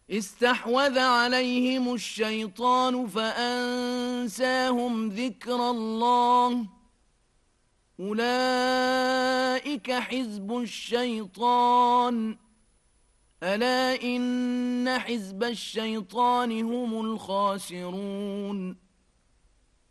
استحوذ عليهم الشيطان فأنساهم ذكر الله. أولئك حزب الشيطان. ألا إن حزب الشيطان هم الخاسرون.